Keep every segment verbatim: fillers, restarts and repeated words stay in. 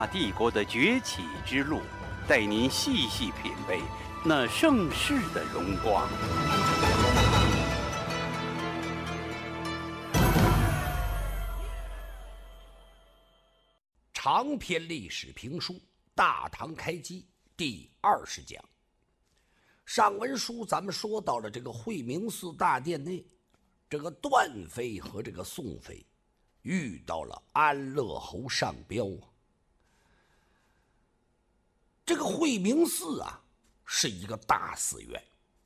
帝国的崛起之路，带您细细品味那盛世的荣光。 长篇历史评书《大唐开基》第二十讲。上文书咱们说到了这个惠明寺大殿内，这个段妃和这个宋妃遇到了安乐侯上彪啊。这个惠明寺啊，是一个大寺院。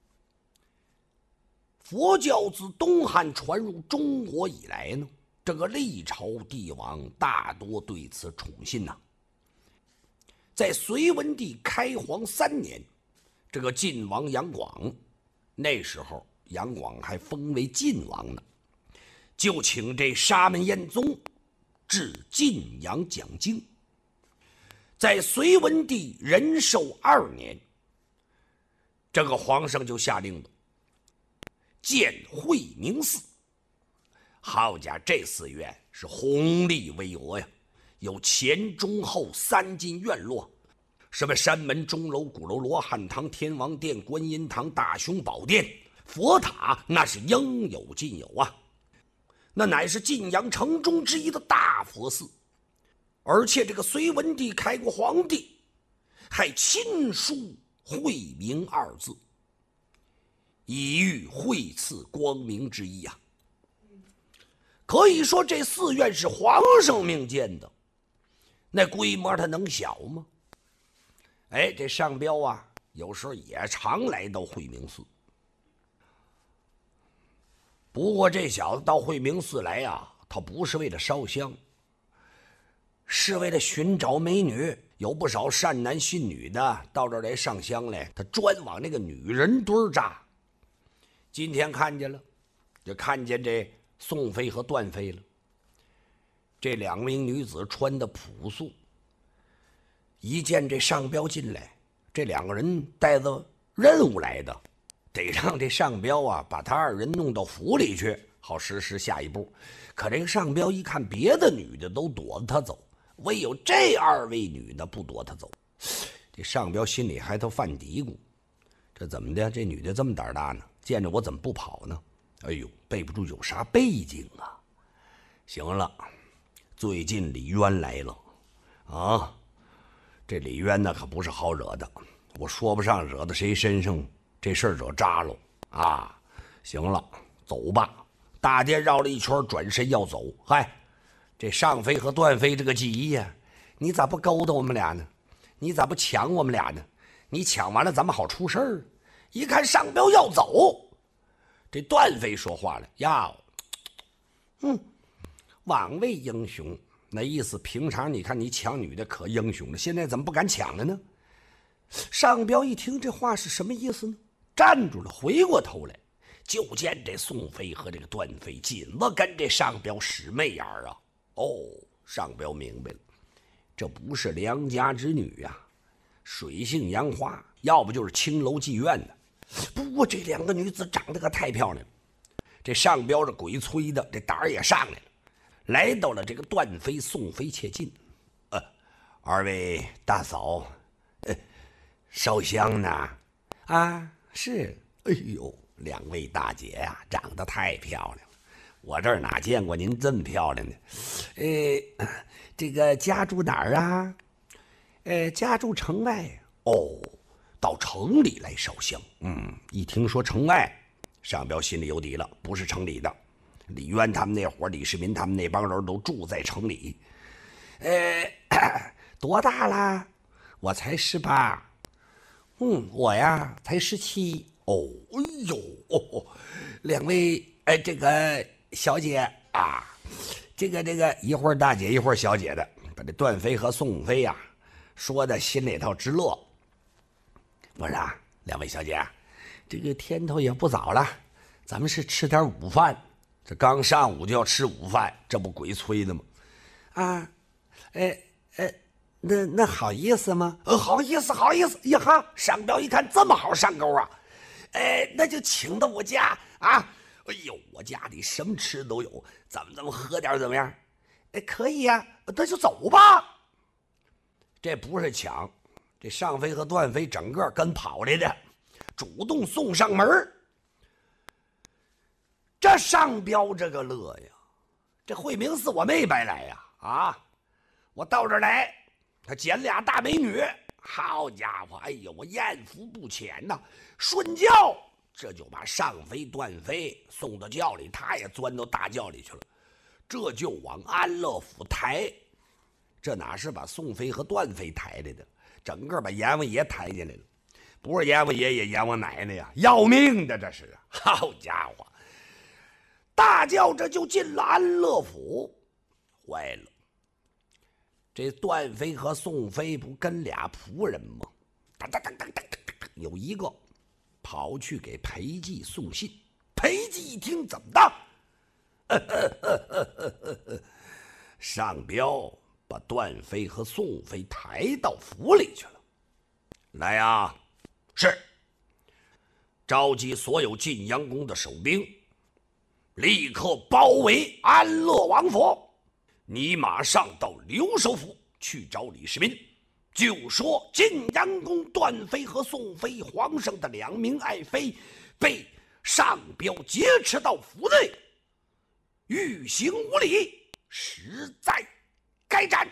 佛教自东汉传入中国以来呢，这个历朝帝王大多对此宠信呐、啊。在隋文帝开皇三年，这个晋王杨广，那时候杨广还封为晋王呢，就请这沙门彦宗至晋阳讲经。在隋文帝仁寿二年，这个皇上就下令了，建惠明寺。好家伙，这寺院是宏丽巍峨呀，有前中后三进院落，什么山门、钟楼、鼓楼、罗汉堂、天王殿、观音堂、大雄宝殿、佛塔，那是应有尽有啊。那乃是晋阳城中之一的大佛寺。而且这个隋文帝开国皇帝还亲书惠明二字，以喻惠赐光明之意啊。可以说这寺院是皇上命建的，那规模它能小吗？哎，这上彪啊，有时候也常来到惠明寺。不过这小子到惠明寺来啊，他不是为了烧香，是为了寻找美女。有不少善男信女的到这儿来上香来，他专往那个女人堆扎。今天看见了，就看见这宋妃和段妃了。这两名女子穿的朴素，一见这上彪进来，这两个人带着任务来的，得让这上彪啊把他二人弄到府里去，好实施下一步。可这个上彪一看别的女的都躲着他走，唯有这二位女的不躲他走，这上彪心里还头犯嘀咕，这怎么的？这女的这么胆大呢？见着我怎么不跑呢？哎呦，背不住有啥背景啊？行了，最近李渊来了啊！这李渊呢可不是好惹的，我说不上惹到谁身上，这事儿惹扎了啊！行了，走吧。大殿绕了一圈，转身要走。嗨，这上妃和段妃这个急呀，你咋不勾搭我们俩呢？你咋不抢我们俩呢？你抢完了咱们好出事儿。一看上彪要走，这段妃说话了：“呀，嗯，枉为英雄。那意思，平常你看你抢女的可英雄了，现在怎么不敢抢了呢？”上彪一听这话是什么意思呢？站住了，回过头来，就见这宋妃和这个段妃紧了跟这上彪使媚眼啊！哦，上彪明白了，这不是良家之女呀、啊，水性杨花，要不就是青楼妓院的。不过这两个女子长得可太漂亮了，这上彪是鬼催的，这胆儿也上来了，来到了这个段妃、宋妃切近。呃，二位大嫂，呃，烧香呢？啊，是。哎呦，两位大姐呀、啊，长得太漂亮了，我这儿哪见过您这么漂亮的？呃，这个家住哪儿啊？呃，家住城外。哦，到城里来烧香。嗯，一听说城外，上彪心里有底了，不是城里的。李渊他们那伙，李世民他们那帮人都住在城里。呃，多大啦？我才十八。嗯，我呀才十七。哦，哎呦，哦哦，两位，哎，这个小姐啊，这个这个一会儿大姐一会儿小姐的，把这段妃和宋妃呀、啊、说的心里头直乐。我说啊，两位小姐，这个天头也不早了，咱们是吃点午饭。这刚上午就要吃午饭，这不鬼催的吗？啊，哎哎，那那好意思吗？呃，好意思，好意思。呀哈，上彪一看这么好上钩啊！哎，那就请到我家啊！哎呦，我家里什么吃都有，咱们咱们喝点怎么样？哎，可以呀、啊，那就走吧。 这不是抢，这尚飞和段飞整个跟跑来的，主动送上门。这上彪这个乐呀，这惠明寺我没白来呀！啊，我到这儿来，他捡俩大美女，好家伙，哎呦，我艳福不浅呐！顺轿，这就把尚飞、段飞送到轿里，他也钻到大轿里去了，这就往安乐府抬。这哪是把宋飞和段飞抬来的，整个把阎王爷抬进来了。不是阎王爷也阎王奶奶呀，要命的这是！好家伙！大轿这就进了安乐府，坏了！这段飞和宋飞不跟俩仆人吗？当当当当当当，有一个跑去给裴寂送信。裴寂一听，怎么的？上彪把段飞和宋飞抬到府里去了。来呀！是。召集所有晋阳宫的守兵，立刻包围安乐王府。你马上到留守府去找李世民，就说晋阳宫段飞和宋飞皇上的两名爱妃被上彪劫持到府内，欲行无礼，实在该斩。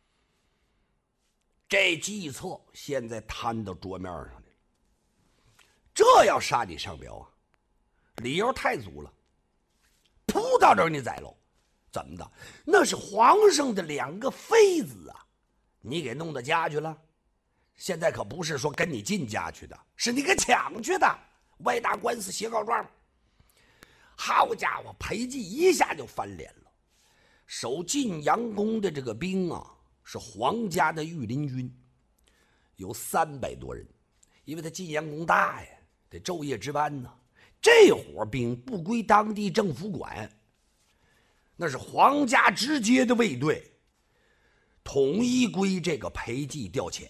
这计策现在摊到桌面上来了。这要杀你上彪啊，理由太足了。扑到这儿你宰喽，怎么的？那是皇上的两个妃子啊，你给弄到家去了。现在可不是说跟你进家去的，是你给抢去的，外打官司写告状。好家伙，裴寂一下就翻脸了。守晋阳宫的这个兵啊，是皇家的御林军，有三百多人，因为他晋阳宫大呀，得昼夜值班呢。这伙兵不归当地政府管，那是皇家直接的卫队，统一归这个裴寂调遣。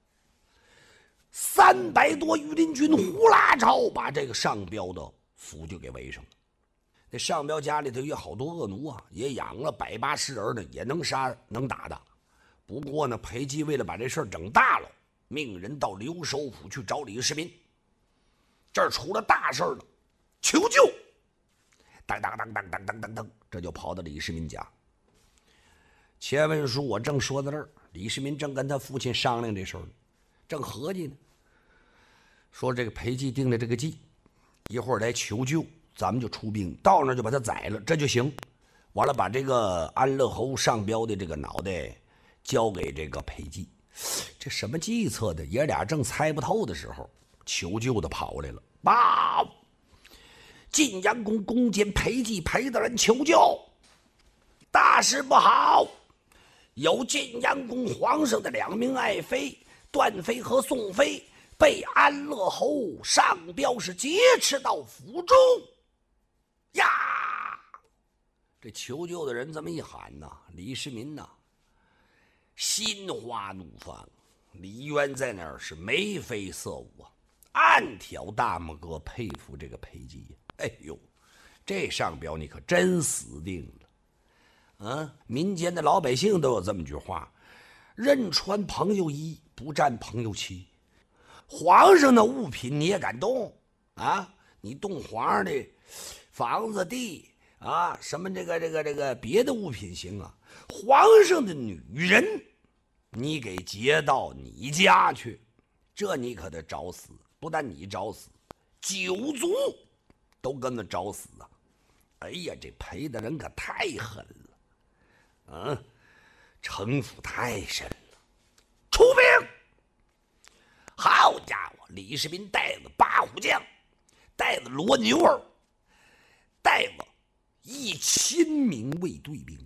三百多御林军呼啦招把这个上彪的府就给围上了。这上彪家里头有好多恶奴啊，也养了百八十人呢，也能杀能打的。不过呢，裴寂为了把这事儿整大了，命人到留守府去找李世民。这儿出了大事了，求救！当当当当当当当当，这就跑到李世民家。前文书我正说到这儿，李世民正跟他父亲商量这事儿呢，正合计呢，说这个裴寂定的这个计，一会儿来求救，咱们就出兵到那儿就把他宰了，这就行。完了，把这个安乐侯上彪的这个脑袋交给这个裴寂。这什么计策的？爷俩正猜不透的时候，求救的跑来了。报！晋阳宫宫监裴寂裴大人求救，大事不好！有晋阳宫皇上的两名爱妃段妃和宋妃被安乐侯上彪是劫持到府中呀！这求救的人这么一喊呐，李世民呐，心花怒放。李渊在那儿是眉飞色舞啊，暗挑大拇哥，佩服这个裴寂。哎呦，这上彪你可真死定了啊！民间的老百姓都有这么句话：认穿朋友一，不占朋友七。皇上的物品你也敢动啊？你动皇上的房子地啊，什么这个这个这个别的物品行啊？皇上的女人你给劫到你家去，这你可得找死！不但你找死，九族都跟着找死啊！哎呀，这裴大人可太狠了，啊，城府太深了。出兵！好家伙，李世民带着八虎将，带着罗牛儿，带着一千名卫队兵，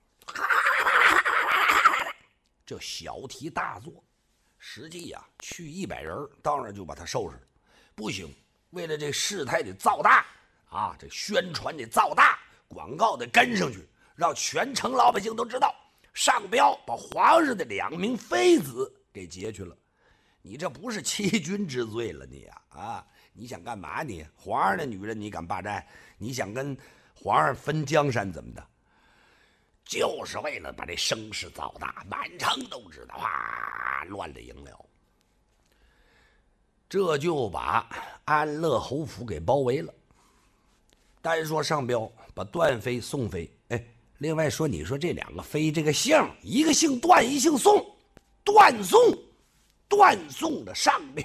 这小题大做。实际呀、啊，去一百人到那儿就把他收拾了，不行。为了这事态得造大啊，这宣传得造大，广告得跟上去，让全城老百姓都知道上彪把皇上的两名妃子给劫去了。你这不是欺君之罪了你呀？啊，你想干嘛你？皇上的女人你敢霸占？你想跟皇上分江山怎么的？ 就是为了把这声势造大，满城都知道啊，乱了营了。这就把安乐侯府给包围了。单说上彪把段妃、宋妃，哎，另外说，你说这两个妃这个姓，一个姓段，一姓宋，段宋，段宋的上彪